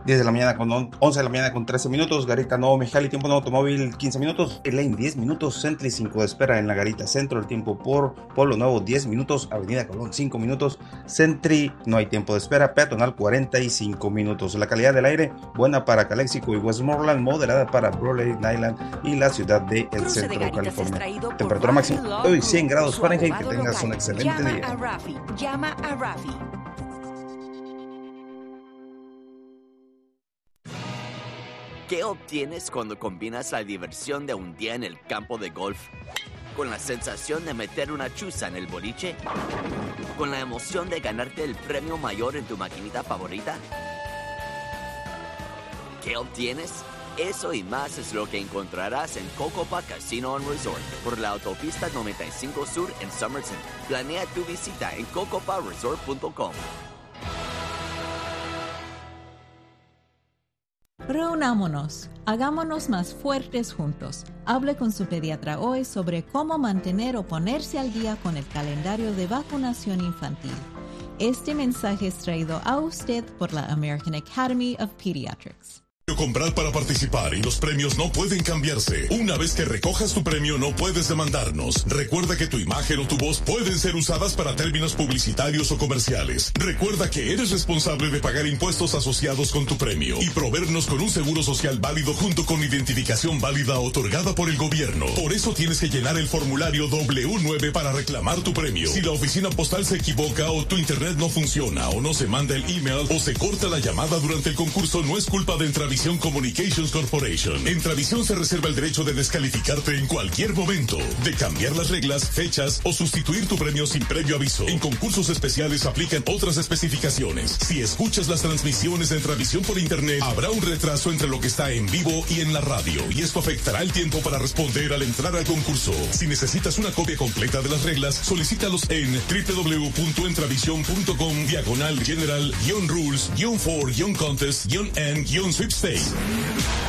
10 de la mañana con 11 de la mañana con 13 minutos, Garita Nuevo Mexicali, tiempo de automóvil 15 minutos, Lane 10 minutos, Century 5 de espera en la Garita Centro, el tiempo por Pueblo Nuevo 10 minutos, Avenida Colón 5 minutos, Century no hay tiempo de espera, peatonal 45 minutos. La calidad del aire buena para Calexico y Westmoreland, moderada para Raleigh Island y la ciudad de El Centro, California. Temperatura máxima hoy 100 grados Fahrenheit, que tengas un excelente día. Llama a Rafi. ¿Qué obtienes cuando combinas la diversión de un día en el campo de golf con la sensación de meter una chuza en el boliche? ¿Con la emoción de ganarte el premio mayor en tu maquinita favorita? ¿Qué obtienes? Eso y más es lo que encontrarás en Cocopa Casino and Resort por la autopista 95 Sur en Somerset. Planea tu visita en cocoparesort.com. Reunámonos, hagámonos más fuertes juntos. Hable con su pediatra hoy sobre cómo mantener o ponerse al día con el calendario de vacunación infantil. Este mensaje es traído a usted por la American Academy of Pediatrics. Comprar para participar y los premios no pueden cambiarse. Una vez que recojas tu premio no puedes demandarnos. Recuerda que tu imagen o tu voz pueden ser usadas para términos publicitarios o comerciales. Recuerda que eres responsable de pagar impuestos asociados con tu premio y proveernos con un seguro social válido junto con identificación válida otorgada por el gobierno. Por eso tienes que llenar el formulario W9 para reclamar tu premio. Si la oficina postal se equivoca o tu internet no funciona o no se manda el email o se corta la llamada durante el concurso, no es culpa de Entravisión Communications Corporation. Entravisión se reserva el derecho de descalificarte en cualquier momento, de cambiar las reglas, fechas o sustituir tu premio sin previo aviso. En concursos especiales aplican otras especificaciones. Si escuchas las transmisiones de Entravisión por internet, habrá un retraso entre lo que está en vivo y en la radio, y esto afectará el tiempo para responder al entrar al concurso. Si necesitas una copia completa de las reglas, solicítalos en www.entravision.com/general-rules-for-contest-and-sweepstakes.